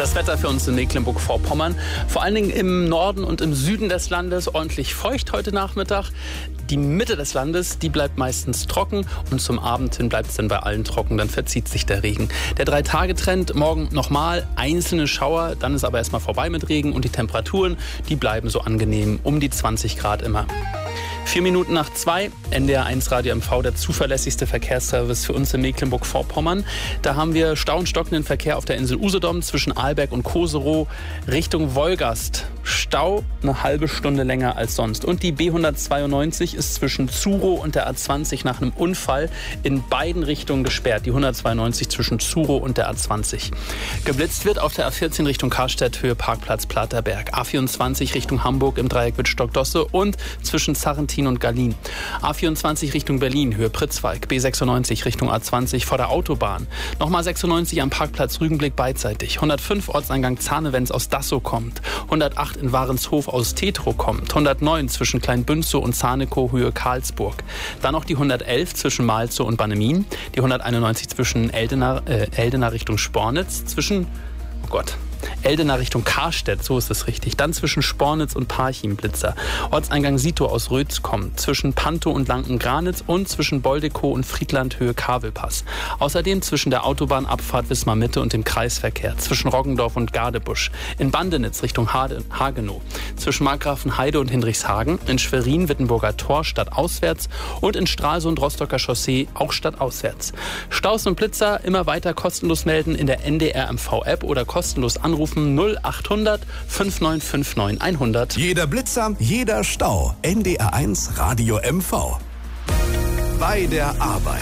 Das Wetter für uns in Mecklenburg-Vorpommern, vor allen Dingen im Norden und im Süden des Landes, ordentlich feucht heute Nachmittag. Die Mitte des Landes, die bleibt meistens trocken und zum Abend hin bleibt es dann bei allen trocken, dann verzieht sich der Regen. Der 3-Tage-Trend, morgen nochmal einzelne Schauer, dann ist aber erstmal vorbei mit Regen und die Temperaturen, die bleiben so angenehm, um die 20 Grad immer. 4 Minuten nach 2, NDR 1 Radio MV, der zuverlässigste Verkehrsservice für uns in Mecklenburg-Vorpommern. Da haben wir Stau und stockenden Verkehr auf der Insel Usedom zwischen Ahlberg und Koserow Richtung Wolgast. Stau eine halbe Stunde länger als sonst. Und die B192 ist zwischen Zurow und der A20 nach einem Unfall in beiden Richtungen gesperrt. Die 192 zwischen Zurow und der A20. Geblitzt wird auf der A14 Richtung Karstedt, Höhe Parkplatz Platerberg. A24 Richtung Hamburg im Dreieck Wittstock-Dosse und zwischen Zarrentin und Gallien. A24 Richtung Berlin, Höhe Pritzwalk. B96 Richtung A20 vor der Autobahn. Nochmal 96 am Parkplatz Rügenblick beidseitig. 105 Ortseingang Zahne, wenn es aus Dassow kommt. 108 in Warenshof aus Tetrow kommt. 109 zwischen Kleinbünzow und Zanekow, Höhe Karlsburg. Dann noch die 111 zwischen Malzow und Bannemin. Die 191 zwischen Eldena Richtung Spornitz. Eldena Richtung Karstedt, so ist es richtig. Dann zwischen Spornitz und Parchim-Blitzer. Ortseingang Sito aus Rötz kommt. Zwischen Pantow und Lanken-Granitz und zwischen Boldekow und Friedland Höhe Kavelpass. Außerdem zwischen der Autobahnabfahrt Wismar-Mitte und dem Kreisverkehr. Zwischen Roggendorf und Gardebusch. In Bandenitz Richtung Hagenow. Zwischen Markgrafenheide und Hinrichshagen. In Schwerin Wittenburger Tor stadtauswärts. Und in Stralsund Rostocker Chaussee auch stadtauswärts. Staus und Blitzer immer weiter kostenlos melden in der NDR MV-App oder kostenlos anrufen 0800 5959 100. Jeder Blitzer, jeder Stau. NDR 1 Radio MV. Bei der Arbeit.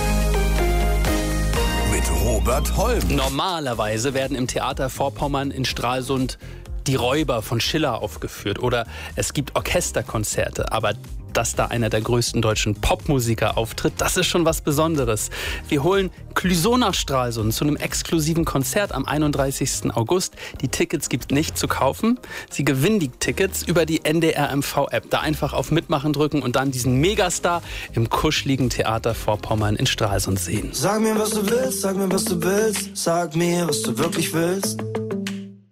Mit Robert Holm. Normalerweise werden im Theater Vorpommern in Stralsund die Räuber von Schiller aufgeführt oder es gibt Orchesterkonzerte, aber dass da einer der größten deutschen Popmusiker auftritt, das ist schon was Besonderes. Wir holen Clouseau nach Stralsund zu einem exklusiven Konzert am 31. August. Die Tickets gibt es nicht zu kaufen. Sie gewinnen die Tickets über die NDR MV-App. Da einfach auf Mitmachen drücken und dann diesen Megastar im kuscheligen Theater Vorpommern in Stralsund sehen. Sag mir, was du willst, sag mir, was du willst, sag mir, was du wirklich willst.